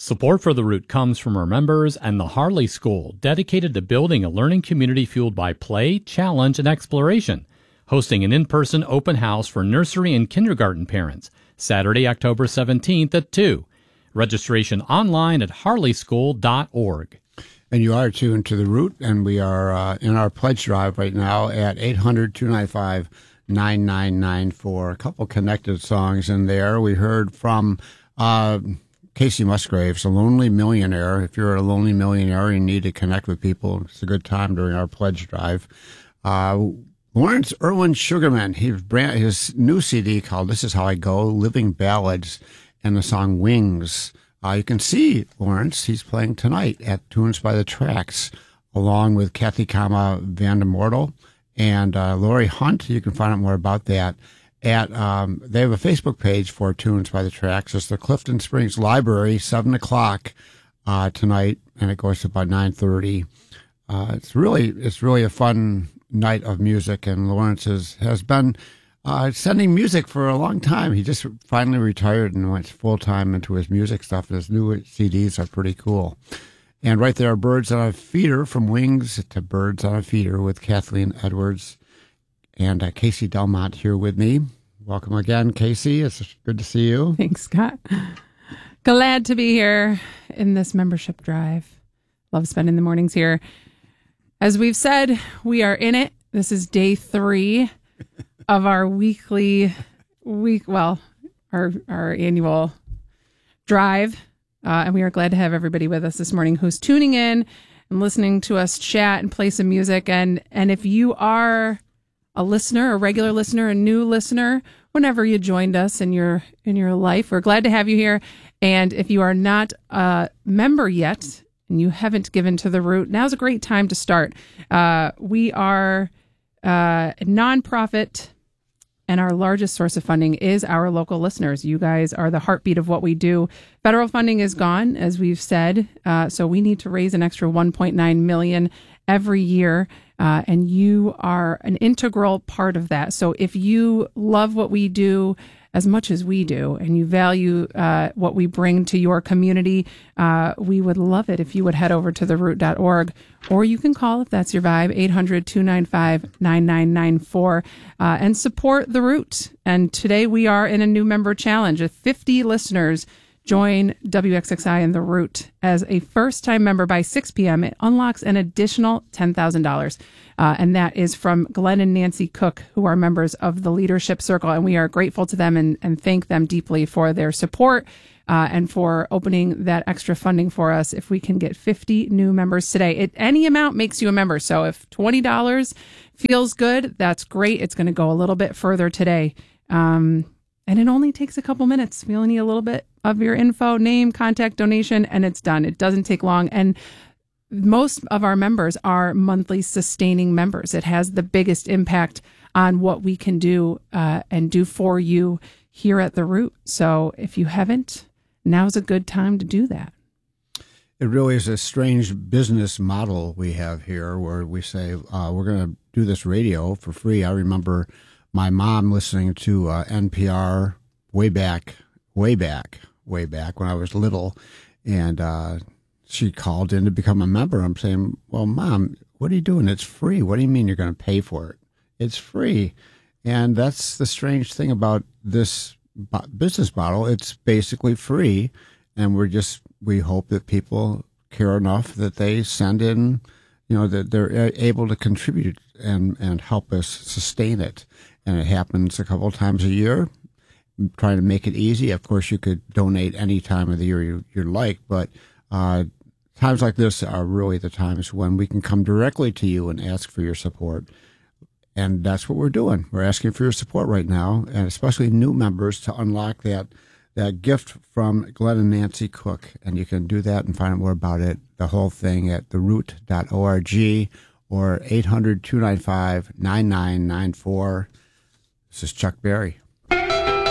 Support for The Root comes from our members and the Harley School, dedicated to building a learning community fueled by play, challenge, and exploration. Hosting an in-person open house for nursery and kindergarten parents, Saturday, October 17th at 2. Registration online at harleyschool.org. And you are tuned to The Root, and we are in our pledge drive right now at 800-295-9994. A couple connected songs in there. We heard from Casey Musgraves, A Lonely Millionaire. If you're a lonely millionaire, you need to connect with people. It's a good time during our pledge drive. Lawrence Erwin Sugarman, his new CD called This Is How I Go, Living Ballads, and the song Wings. You can see Lawrence. He's playing tonight at Tunes by the Tracks, along with Kathy Kama Vandemortel and Lori Hunt. You can find out more about that at they have a Facebook page for Tunes by the Tracks. It's the Clifton Springs Library, 7 o'clock tonight, and it goes to about 9:30. It's really a fun night of music, and Lawrence has been sending music for a long time. He just finally retired and went full-time into his music stuff, and his new CDs are pretty cool. And right there are Birds on a Feeder, from Wings to Birds on a Feeder, with Kathleen Edwards and Casey Delmont here with me. Welcome again, Casey. It's good to see you. Thanks, Scott. Glad to be here in this membership drive. Love spending the mornings here. As we've said, we are in it. This is day 3 of our our annual drive. And we are glad to have everybody with us this morning who's tuning in and listening to us chat and play some music. And if you are a listener, a regular listener, a new listener, whenever you joined us in your life, we're glad to have you here. And if you are not a member yet and you haven't given to The Root, now's a great time to start. We are a nonprofit, and our largest source of funding is our local listeners. You guys are the heartbeat of what we do. Federal funding is gone, as we've said, so we need to raise an extra $1.9 million every year, and you are an integral part of that. So if you love what we do as much as we do, and you value what we bring to your community, we would love it if you would head over to theroot.org, or you can call, if that's your vibe, 800-295-9994, and support The Root. And today we are in a new member challenge. If 50 listeners join WXXI and The Root as a first-time member by 6 p.m., it unlocks an additional $10,000. And that is from Glenn and Nancy Cook, who are members of the Leadership Circle. And we are grateful to them and thank them deeply for their support and for opening that extra funding for us. If we can get 50 new members today, any amount makes you a member. So if $20 feels good, that's great. It's going to go a little bit further today. And it only takes a couple minutes. We only need a little bit of your info, name, contact, donation, and it's done. It doesn't take long. And most of our members are monthly sustaining members. It has the biggest impact on what we can do and do for you here at The Root. So if you haven't, now's a good time to do that. It really is a strange business model we have here, where we say we're going to do this radio for free. I remember my mom listening to NPR way back when I was little, and she called in to become a member. I'm saying, well, Mom, what are you doing? It's free. What do you mean you're going to pay for it? It's free. And that's the strange thing about this business model. It's basically free, and we hope that people care enough that they send in, that they're able to contribute and help us sustain it. And it happens a couple of times a year. I'm trying to make it easy. Of course, you could donate any time of the year you like, but times like this are really the times when we can come directly to you and ask for your support. And that's what we're doing. We're asking for your support right now, and especially new members, to unlock that gift from Glenn and Nancy Cook. And you can do that and find out more about it, the whole thing, at theroot.org or 800-295-9994. This is Chuck Berry.